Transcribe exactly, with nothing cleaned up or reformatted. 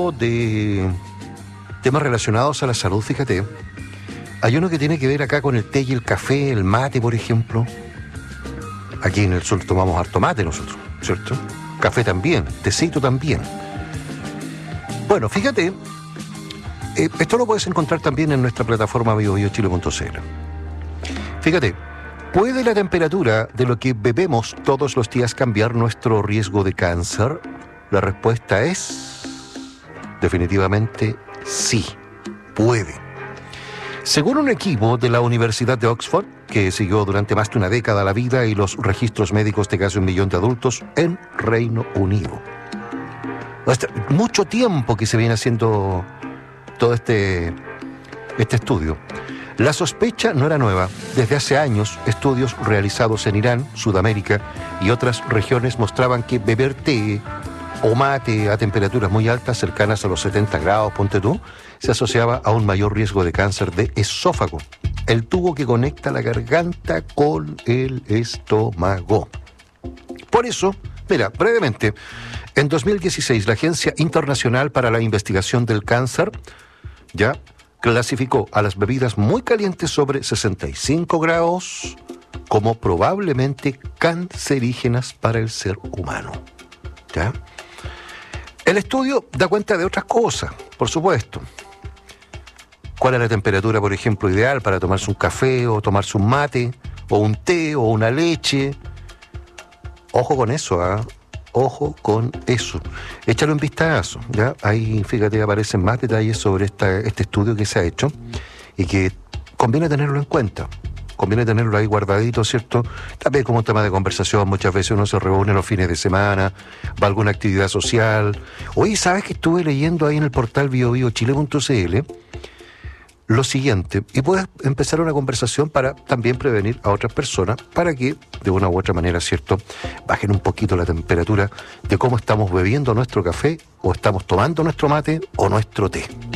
de temas relacionados a la salud, fíjate. Hay uno que tiene que ver acá con el té y el café, el mate, por ejemplo. Aquí en el sur tomamos harto mate nosotros, ¿cierto? Café también, tecito también. Bueno, fíjate, eh, esto lo puedes encontrar también en nuestra plataforma bio bio chile punto c l. Fíjate, ¿puede la temperatura de lo que bebemos todos los días cambiar nuestro riesgo de cáncer? La respuesta es definitivamente sí, puede. Según un equipo de la Universidad de Oxford, que siguió durante más de una década la vida y los registros médicos de casi un millón de adultos en Reino Unido. Hasta mucho tiempo que se viene haciendo todo este, este estudio. La sospecha no era nueva. Desde hace años, estudios realizados en Irán, Sudamérica y otras regiones mostraban que beber té o mate a temperaturas muy altas, cercanas a los setenta grados, ponte tú, se asociaba a un mayor riesgo de cáncer de esófago, el tubo que conecta la garganta con el estómago. Por eso, mira, brevemente, en dos mil dieciséis la Agencia Internacional para la Investigación del Cáncer ya clasificó a las bebidas muy calientes sobre sesenta y cinco grados como probablemente cancerígenas para el ser humano. ¿Ya? El estudio da cuenta de otras cosas, por supuesto. ¿Cuál es la temperatura, por ejemplo, ideal para tomarse un café o tomarse un mate o un té o una leche? Ojo con eso, ¿ah? ¿eh? Ojo con eso. Échalo en vistazo, ¿ya? Ahí, fíjate, aparecen más detalles sobre esta, este estudio que se ha hecho y que conviene tenerlo en cuenta. Conviene tenerlo ahí guardadito, ¿cierto? También como un tema de conversación, muchas veces uno se reúne los fines de semana, va a alguna actividad social. Oye, ¿sabes que estuve leyendo ahí en el portal bio bio chile punto c l lo siguiente? Y puedes empezar una conversación para también prevenir a otras personas, para que, de una u otra manera, ¿cierto?, bajen un poquito la temperatura de cómo estamos bebiendo nuestro café, o estamos tomando nuestro mate, o nuestro té.